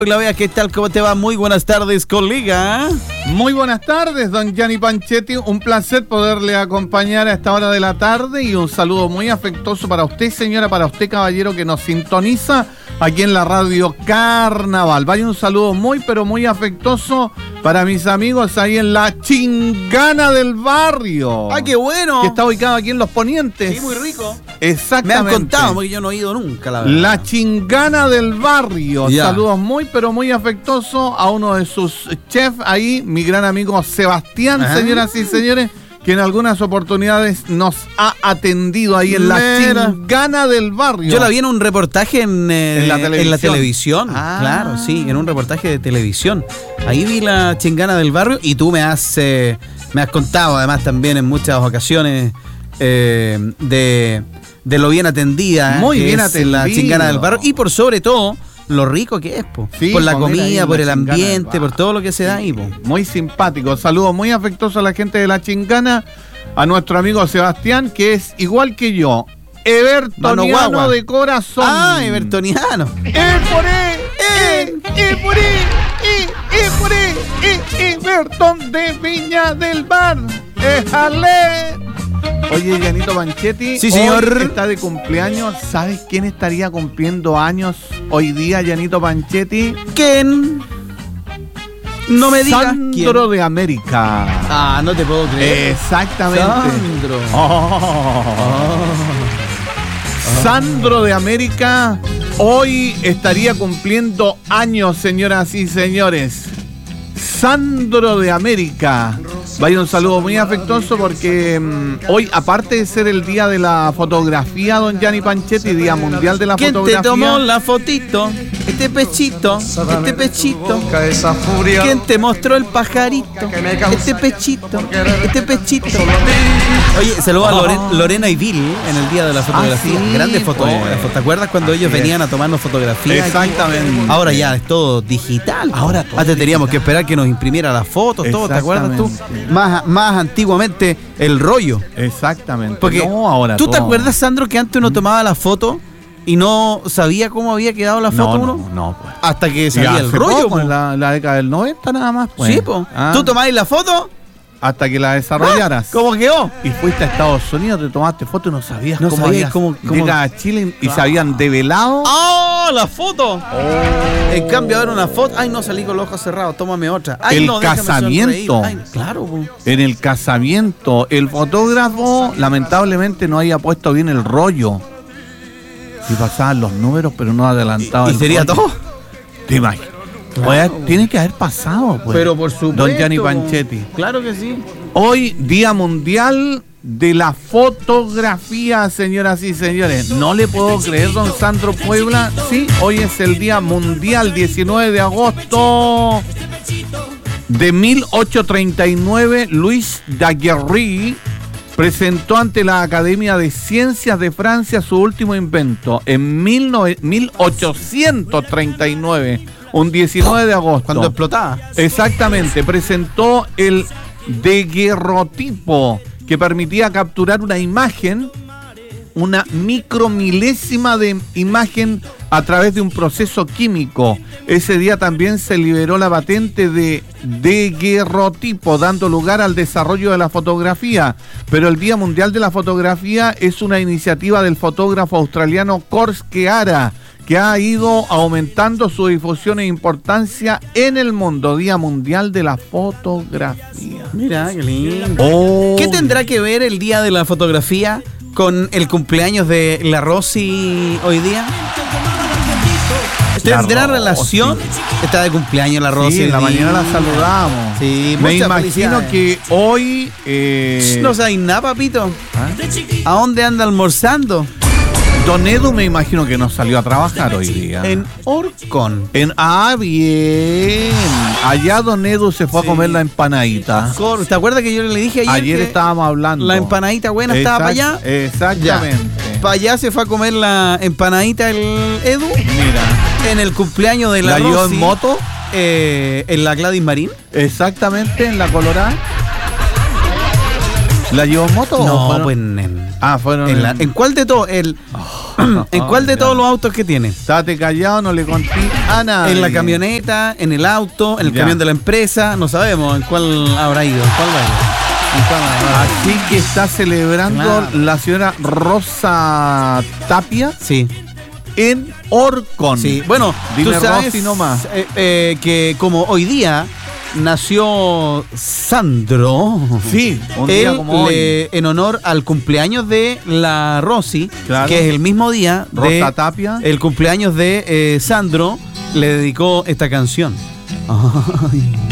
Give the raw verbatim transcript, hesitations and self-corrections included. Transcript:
Claudia, ¿qué tal? ¿Cómo te va? Muy buenas tardes, colega. Muy buenas tardes, don Gianni Panchetti. Un placer poderle acompañar a esta hora de la tarde y un saludo muy afectuoso para usted, señora, para usted, caballero, que nos sintoniza aquí en la radio Carnaval. Vaya un saludo muy, pero muy afectuoso para mis amigos ahí en la Chingana del Barrio. ¡Ay, qué bueno! Que está ubicado aquí en Los Ponientes. Sí, muy rico. Exactamente. Me han contado, porque yo no he ido nunca, la verdad. La Chingana del Barrio. Ya. Saludos muy, pero muy afectuosos a uno de sus chefs ahí, mi gran amigo Sebastián, Ajá. señoras y señores, que en algunas oportunidades nos ha atendido ahí en la Mira. Chingana del Barrio. Yo la vi en un reportaje en, eh, En la televisión. en la televisión. Ah. Claro, sí, en un reportaje de televisión. Ahí vi la Chingana del Barrio y tú me has, eh, me has contado, además, también en muchas ocasiones eh, de, de lo bien atendida. Muy que bien es atendida. la Chingana del Barrio y por sobre todo lo rico que es, po. Sí, por la comer ahí comida, en por la el Chingana del ambiente, por Barrio. todo lo que se da ahí, po. Muy simpático. Saludos muy afectuosos a la gente de la Chingana, a nuestro amigo Sebastián, que es igual que yo, Mano evertoniano guagua. de corazón. Ah, evertoniano. ¡Eh, por eh! ¡Eh, eh, por eh! ¡Eh, eh, por eh! ¡Eh, Everton de Viña del Mar! ¡Éjale! Oye, Gianito Panchetti, Sí, señor. hoy está de cumpleaños. ¿Sabes quién estaría cumpliendo años hoy día, Gianito Panchetti? ¿Quién? No me digas Sandro quién. de América. Ah, no te puedo creer. Exactamente. Sandro. Oh. Sandro de América hoy estaría cumpliendo años, señoras y señores. Sandro de América. Vaya un saludo muy afectuoso porque mmm, hoy, aparte de ser el día de la fotografía, don Gianni Panchetti, Día Mundial de la ¿Quién te Fotografía. tomó la fotito? Este pechito, este pechito. ¿Quién te mostró el pajarito? Este pechito, este pechito. Oye, saludos a Loren- Lorena y Bill en el día de la fotografía. Ah, sí, Grandes fotógrafos. pues. ¿Te acuerdas cuando Así ellos es. venían a tomarnos fotografías? Exactamente. Ahora ya es todo digital. Ahora todo Antes teníamos que esperar que nos imprimiera las fotos, todo. ¿Te acuerdas tú? Exactamente. Más, más antiguamente el rollo. Exactamente. Porque no, ahora ¿tú te todo. acuerdas, Sandro, que antes uno tomaba la foto y no sabía cómo había quedado la foto No, uno? no, no, pues. Hasta que Ya salía el hace rollo, poco, po. en la, la década del noventa nada más, pues. Sí, po. Ah, ¿Tú tomabas la foto? hasta que la desarrollaras. ¿Cómo quedó? Y fuiste a Estados Unidos, te tomaste foto y no sabías No cómo sabías habías cómo- cómo- llega a Chile y se habían develado. ¡Oh, la foto! En cambio, ahora una foto. Ay, no, salí con los ojos cerrados, tómame otra. Ay, El no, déjame casamiento. sonreír. Ay, claro, po. En el casamiento, el fotógrafo lamentablemente no había puesto bien el rollo. Y pasaban los números, pero no adelantaba ¿Y el sería rollo. todo? Te imaginas. Claro. Oye, tiene que haber pasado, pues. Pero por supuesto. Don Gianni Panchetti. Claro que sí. Hoy, Día Mundial de la Fotografía, señoras y señores. No le puedo creer, don Sandro Puebla. Sí, hoy es el Día Mundial, diecinueve de agosto de mil ochocientos treinta y nueve. Luis Daguerre presentó ante la Academia de Ciencias de Francia su último invento en mil ochocientos treinta y nueve, un diecinueve de agosto. Cuando explotaba. Exactamente, presentó el daguerrotipo, que permitía capturar una imagen, una micromilésima de imagen a través de un proceso químico. Ese día también se liberó la patente de daguerrotipo, dando lugar al desarrollo de la fotografía. Pero el Día Mundial de la Fotografía es una iniciativa del fotógrafo australiano Korsky Ara, que ha ido aumentando su difusión e importancia en el mundo. Día Mundial de la Fotografía. Mira, qué lindo. Oh. ¿Qué tendrá que ver el día de la fotografía con el cumpleaños de la Rosy hoy día? ¿Tendrá La Rosy. relación? Está de cumpleaños la Rosy. Sí, en la hoy día. mañana la saludamos. Sí, me muchas imagino felicidades. que hoy... eh, No sabes nada, papito. ¿ah? ¿A dónde anda almorzando? Don Edu me imagino que no salió a trabajar hoy día. En Orcon. En- ah, bien. Allá Don Edu se fue Sí. a comer la empanadita. Cor- ¿Te acuerdas que yo le dije ayer? Ayer que estábamos hablando. la empanadita buena estaba para allá? Exactamente. Para allá se fue a comer la empanadita el Edu. Mira, En el cumpleaños de la, ¿la llevó Rosy, en moto? eh, en la Gladys Marín. Exactamente, en la Colorada. ¿La llevó en moto No, o fueron? pues en, Ah, fueron en, en, la- ¿en cuál de todos? El, Oh, ¿En cuál de ya. todos los autos que tiene? Estate callado, no le conté a nadie. En la camioneta, en el auto, en el Ya. camión de la empresa, no sabemos en cuál habrá ido, en cuál va a ir. En cuál va a ir. Así que está celebrando Claro. la señora Rosa Tapia Sí, en Orcon. sí. Bueno, Dime tú sabes Rosy nomás. eh, eh, que como hoy día nació Sandro, Sí, un día él como hoy. le- en honor al cumpleaños de la Rosy, Claro. que es el mismo día de Rosa Tapia. el cumpleaños de eh, Sandro, le dedicó esta canción. Ay.